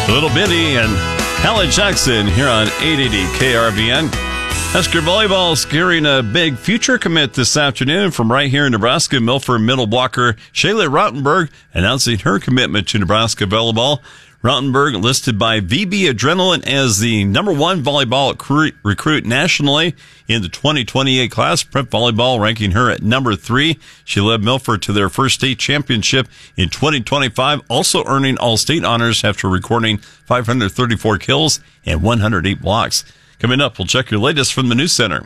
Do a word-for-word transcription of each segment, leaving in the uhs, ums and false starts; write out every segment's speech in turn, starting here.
Little Bitty and Hallie Jackson here on eight eighty K R V N. Husker Volleyball securing a big future commit this afternoon from right here in Nebraska. Milford middle blocker Shayla Rautenberg announcing her commitment to Nebraska Volleyball. Rautenberg listed by V B Adrenaline as the number one volleyball recruit nationally in the twenty twenty-eight class. Prep Volleyball ranking her at number three. She led Milford to their first state championship in twenty twenty-five, also earning all-state honors after recording five hundred thirty-four kills and one hundred eight blocks. Coming up, we'll check your latest from the News Center.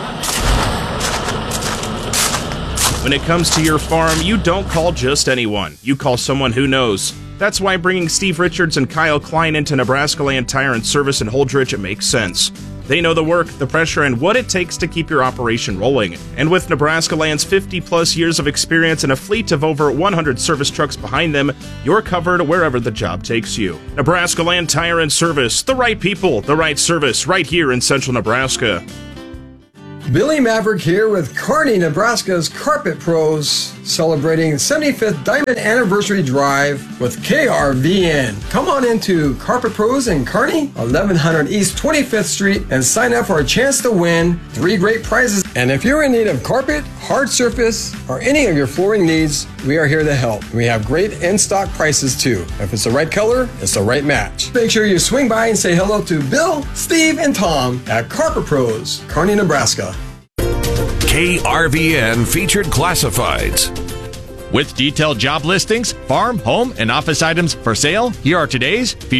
When it comes to your farm, you don't call just anyone. You call someone who knows. That's why bringing Steve Richards and Kyle Klein into Nebraska Land Tire and Service in Holdrege makes sense. They know the work, the pressure, and what it takes to keep your operation rolling. And with Nebraska Land's fifty-plus years of experience and a fleet of over one hundred service trucks behind them, you're covered wherever the job takes you. Nebraska Land Tire and Service, the right people, the right service, right here in central Nebraska. Billy Maverick here with Kearney, Nebraska's Carpet Pros, celebrating the seventy-fifth Diamond Anniversary Drive with K R V N. Come on into Carpet Pros in Kearney, eleven hundred East twenty-fifth Street, and sign up for a chance to win three great prizes. And if you're in need of carpet, hard surface, or any of your flooring needs, we are here to help. We have great in-stock prices too. If it's the right color, it's the right match. Make sure you swing by and say hello to Bill, Steve, and Tom at Carpet Pros, Kearney, Nebraska. K R V N Featured Classifieds. With detailed job listings, farm, home, and office items for sale, here are today's featured